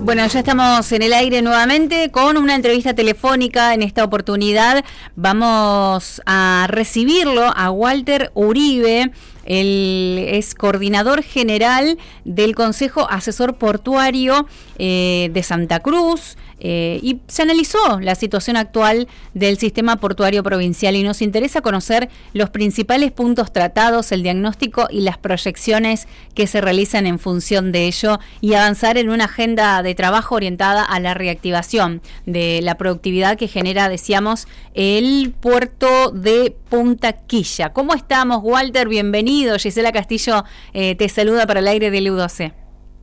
Bueno, ya estamos en el aire nuevamente con una entrevista telefónica. En esta oportunidad vamos a recibirlo a Walter Uribe. Él es coordinador general del Consejo Asesor Portuario de Santa Cruz y se analizó la situación actual del sistema portuario provincial y nos interesa conocer los principales puntos tratados, el diagnóstico y las proyecciones que se realizan en función de ello y avanzar en una agenda de trabajo orientada a la reactivación de la productividad que genera, decíamos, el puerto de Punta Quilla. ¿Cómo estamos, Walter? Bienvenido. Gisela Castillo te saluda para el aire del U12.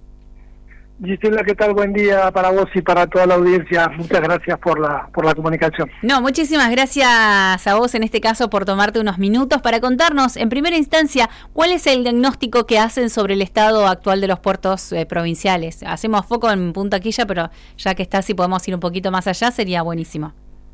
Gisela, ¿qué tal? Buen día para vos y para toda la audiencia. Muchas gracias por la comunicación. No, muchísimas gracias a vos en este caso por tomarte unos minutos para contarnos, en primera instancia, cuál es el diagnóstico que hacen sobre el estado actual de los puertos provinciales. Hacemos foco en Punta Quilla, pero ya que está, si podemos ir un poquito más allá, sería buenísimo.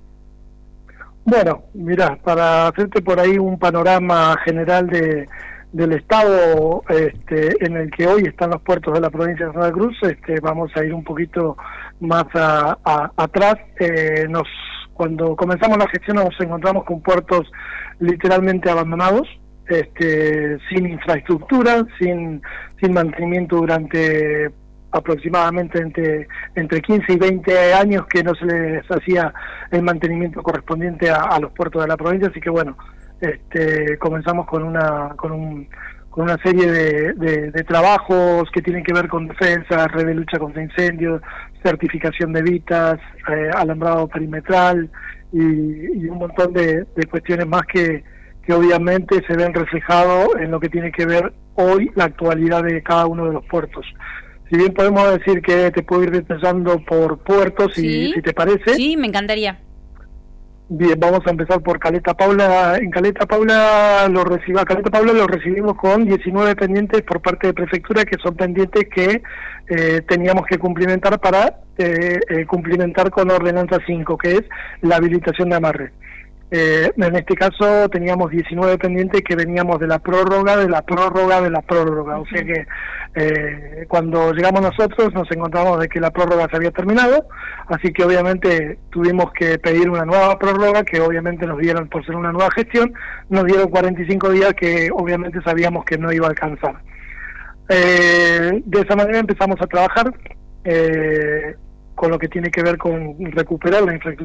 Bueno, mirá, para hacerte por ahí un panorama general del estado en el que hoy están los puertos de la provincia de Santa Cruz, vamos a ir un poquito más atrás. Cuando comenzamos la gestión nos encontramos con puertos literalmente abandonados, sin infraestructura, sin mantenimiento durante aproximadamente entre 15 y 20 años que no se les hacía el mantenimiento correspondiente a los puertos de la provincia, así que bueno, comenzamos con una serie de trabajos que tienen que ver con defensa, red de lucha contra incendios, certificación de vitas, alambrado perimetral y un montón de cuestiones más que obviamente se ven reflejados en lo que tiene que ver hoy la actualidad de cada uno de los puertos. Si bien podemos decir que te puedo ir detallando por puertos, ¿Sí? si te parece. Sí, me encantaría. Bien, vamos a empezar por Caleta Paula. En Caleta Paula lo recibimos con 19 pendientes por parte de Prefectura, que son pendientes que teníamos que cumplimentar para cumplimentar con la Ordenanza 5, que es la habilitación de amarre. En este caso teníamos 19 pendientes que veníamos de la prórroga, o sea que cuando llegamos nosotros nos encontramos de que la prórroga se había terminado, así que obviamente tuvimos que pedir una nueva prórroga que obviamente nos dieron, por ser una nueva gestión, nos dieron 45 días que obviamente sabíamos que no iba a alcanzar. De esa manera empezamos a trabajar con lo que tiene que ver con recuperar la infraestructura